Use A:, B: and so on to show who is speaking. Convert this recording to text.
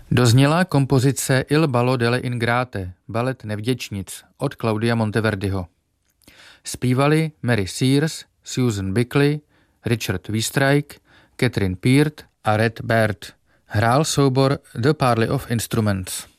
A: Dozněla kompozice Il ballo delle ingrate, balet nevděčnic od Claudia Monteverdiho. Zpívali Mary Sears, Susan Bickley, Richard Weestrike, Catherine Peart a Red Baird. Hrál soubor The Parley of Instruments.